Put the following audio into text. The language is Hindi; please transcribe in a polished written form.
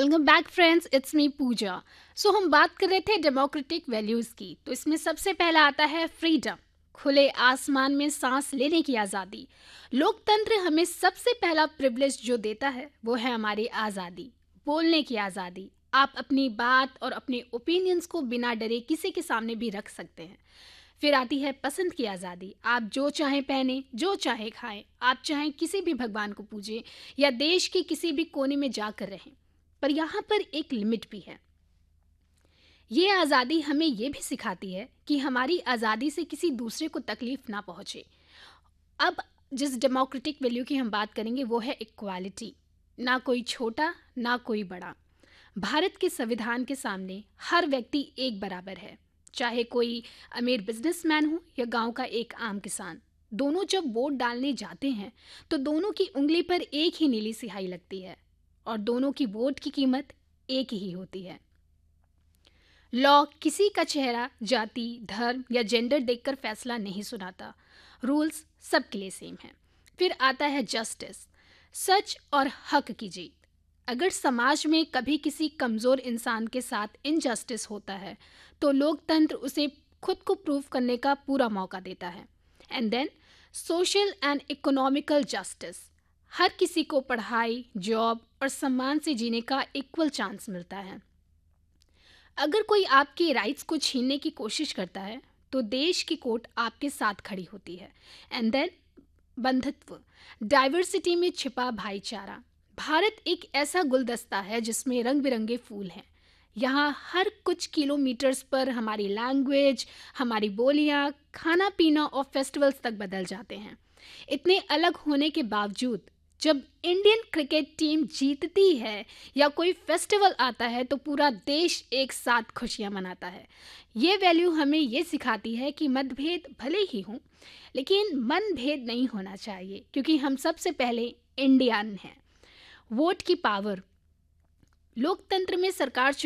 Welcome back friends, it's me पूजा। हम बात कर रहे थे डेमोक्रेटिक वैल्यूज़ की। तो इसमें सबसे पहला आता है फ्रीडम, खुले आसमान में सांस लेने की आज़ादी। लोकतंत्र हमें सबसे पहला प्रिविलेज जो देता है वो है हमारी आज़ादी, बोलने की आज़ादी। आप अपनी बात और अपने ओपिनियंस को बिना डरे किसी के सामने भी रख सकते हैं। फिर आती है पसंद की आज़ादी। आप जो चाहें पहने, जो चाहे खाएं, आप चाहें किसी भी भगवान को पूजें या देश के किसी भी कोने में जाकर रहें। पर यहाँ पर एक लिमिट भी है। ये आज़ादी हमें ये भी सिखाती है कि हमारी आज़ादी से किसी दूसरे को तकलीफ ना पहुँचे। अब जिस डेमोक्रेटिक वैल्यू की हम बात करेंगे वो है इक्वालिटी। ना कोई छोटा, ना कोई बड़ा। भारत के संविधान के सामने हर व्यक्ति एक बराबर है, चाहे कोई अमीर बिजनेसमैन हो या गांव का एक आम किसान। दोनों जब वोट डालने जाते हैं तो दोनों की उंगली पर एक ही नीली स्याही लगती है और दोनों की वोट की कीमत एक ही होती है। लॉ किसी का चेहरा, जाति, धर्म या जेंडर देखकर फैसला नहीं सुनाता। रूल्स सबके लिए सेम हैं। फिर आता है जस्टिस, सच और हक की जीत। अगर समाज में कभी किसी कमज़ोर इंसान के साथ इनजस्टिस होता है तो लोकतंत्र उसे खुद को प्रूव करने का पूरा मौका देता है। And then social and economical justice, हर किसी को पढ़ाई, जॉब और सम्मान से जीने का इक्वल चांस मिलता है। अगर कोई आपके राइट्स को छीनने की कोशिश करता है तो देश की कोर्ट आपके साथ खड़ी होती है। एंड देन बंधुत्व, डाइवर्सिटी में छिपा भाईचारा। भारत एक ऐसा गुलदस्ता है जिसमें रंग बिरंगे फूल हैं। यहाँ हर कुछ किलोमीटर्स पर हमारी लैंग्वेज, हमारी बोलियाँ, खाना पीना और फेस्टिवल्स तक बदल जाते हैं। इतने अलग होने के बावजूद जब इंडियन क्रिकेट टीम जीतती है या कोई फेस्टिवल आता है तो पूरा देश एक साथ खुशियाँ मनाता है। ये वैल्यू हमें ये सिखाती है कि मतभेद भले ही हों लेकिन मनभेद नहीं होना चाहिए, क्योंकि हम सबसे पहले इंडियन हैं। वोट की पावर, लोकतंत्र में सरकार